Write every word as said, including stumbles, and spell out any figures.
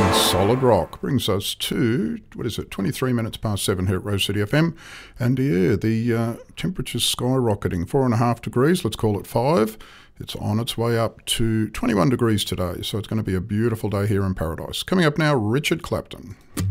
Solid Rock brings us to, what is it, twenty-three minutes past seven here at Rose City F M. And yeah, the uh, temperature's skyrocketing, four and a half degrees, let's call it five. It's on its way up to twenty-one degrees today, so it's going to be a beautiful day here in paradise. Coming up now, Richard Clapton.